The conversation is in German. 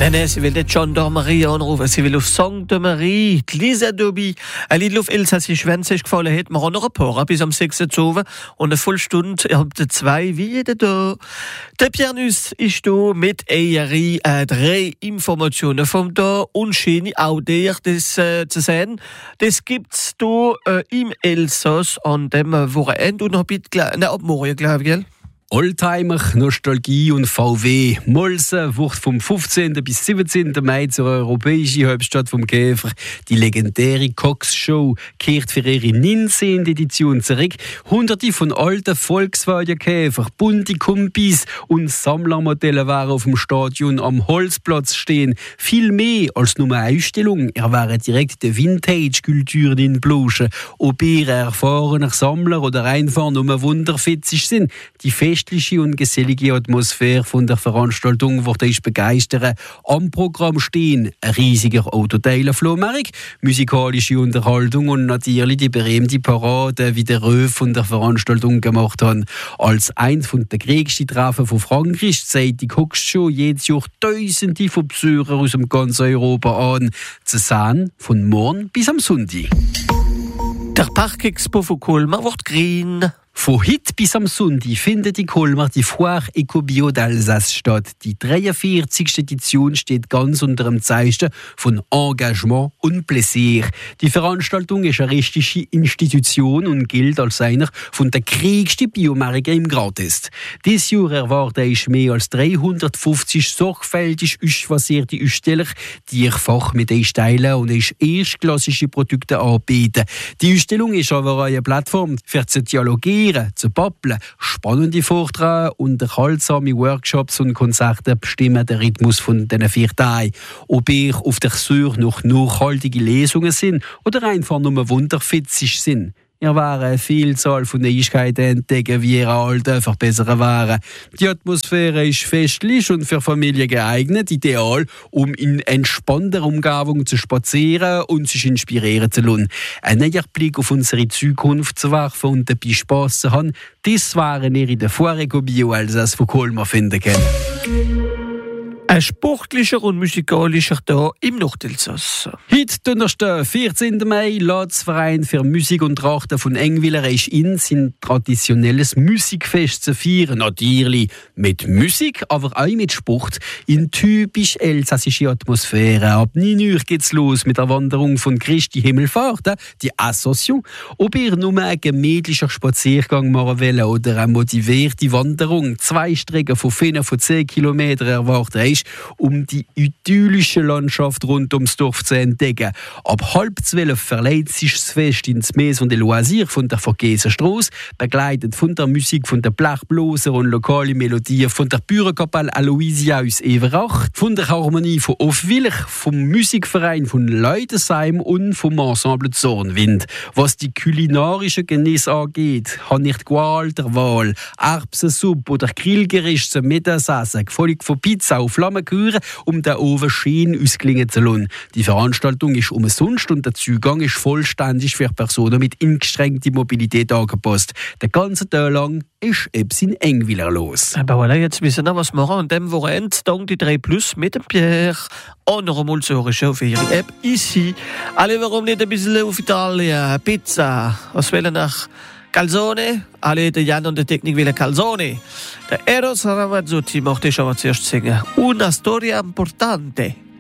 Nein, sie will nicht Gendarmerie anrufen, sie will auf Sainte Marie. Die Lisa Dobi, ein Lied auf Elsassisch, wenn es euch gefallen hat, wir haben noch ein paar bis am 6. Uhr und eine Vollstunde, ihr habt 2 wieder da. Der Pierre Nuss ist da mit Eierie 3 Informationen vom da und schöne auch der, das zu sehen. Das gibt's da im Elsass an dem Wochenende und noch ein bisschen, ab morgen, glaube ich, gell? Oldtimer, Nostalgie und VW. Molsen wird vom 15. bis 17. Mai zur europäischen Hauptstadt vom Käfer. Die legendäre Cox-Show kehrt für ihre 19. Edition zurück. Hunderte von alten Volkswagen-Käfer, bunte Kumpis und Sammlermodelle waren auf dem Stadion am Holzplatz stehen. Viel mehr als nur eine Ausstellung. Er wäre direkt die Vintage-Kultur in Bluschen. Ob ihr erfahrener Sammler oder einfach nur wunderfitzig sind. Die festliche und gesellige Atmosphäre von der Veranstaltung wird euch begeistern. Am Programm stehen ein riesiger Autoteiler-Flohmarkt, musikalische Unterhaltung und natürlich die berühmte Parade, wie der Röf von der Veranstaltung gemacht haben. Als eins von der größten Treffen von Frankreich zeigt die Cox-Show jedes Jahr Tausende von Besuchern aus dem ganzen Europa an. Zu sehen von morgen bis am Sonntag. Der Parkexpo von Colmar wird grün. Von heute bis am Sonntag findet in Colmar die Foire Ecobio d'Alsace statt. Die 43. Edition steht ganz unter dem Zeichen von Engagement und Plaisir. Die Veranstaltung ist eine richtige Institution und gilt als einer von der größten Biomärkten im Gratis. Dieses Jahr erwartet ich mehr als 350 sorgfältig ausbasierte Aussteller, die ihr Fach mit euch teilen und euch erstklassige Produkte anbieten. Die Ausstellung ist aber eine Plattform für zu dialogieren, zu babbeln, spannende Vorträge, unterhaltsame Workshops und Konzerte bestimmen den Rhythmus von diesen 4 Tagen. Ob ihr auf der Suche nach nachhaltigen Lesungen sind oder einfach nur wunderfitzig sind. Ihr werdet eine Vielzahl von Neuigkeiten entdecken, wie ihr Alten verbessern wären. Die Atmosphäre ist festlich und für Familien geeignet, ideal, um in entspannter Umgebung zu spazieren und sich inspirieren zu lassen. Ein neuer Blick auf unsere Zukunft zu werfen und dabei Spass zu haben, das wären ihr in der Foire Ecobio Elsass von Colmar finden können. Ein sportlicher und musikalischer Tag im Nordelsass. Heute, Donnerstag, 14. Mai, lädt der Verein für Musik und Trachten von Engwiller in sein traditionelles Musikfest zu feiern. Natürlich mit Musik, aber auch mit Sport. In typisch elsassische Atmosphäre. Ab 9 Uhr geht's los mit der Wanderung von Christi Himmelfahrt, die Ascension. Ob ihr nur einen gemütlichen Spaziergang machen wollt oder eine motivierte Wanderung, 2 Strecken von 10 Kilometern erwartet ist, um die idyllische Landschaft rund ums Dorf zu entdecken. Ab 11:30 verleiht sich das Fest ins Maison de Loisirs von der Vergesenstrasse, begleitet von der Musik von der Blechbloser und lokale Melodien von der Bürgerkapelle Aloysia aus Everach, von der Harmonie von Offwiller, vom Musikverein von Leudesheim und vom Ensemble Zornwind. Was die kulinarische Genusse angeht, habe ich die Qual der Wahl. Erbsensuppe oder Grillgericht zum Mittagessen, gefolgt von Pizza auf Flammenküre, um den Ofen schön ausklingen zu lassen. Die Veranstaltung ist umsonst und der Zugang ist vollständig für Personen mit eingeschränkter Mobilität angepasst. Den ganzen Tag lang ist etwas in Engwiller los. Aber voilà, jetzt wissen wir, was machen. An dem Wochenende dank die 3 Plus mit dem Pierre. Und noch einmal zu hören auf ihre App ici. Alle, warum nicht ein bisschen auf Italien? Pizza. Was wollen nach Calzone? Alle, der Jan und der Technik wollen Calzone. Der Eros Ramazzotti macht schon mal zuerst singen. Una storia importante.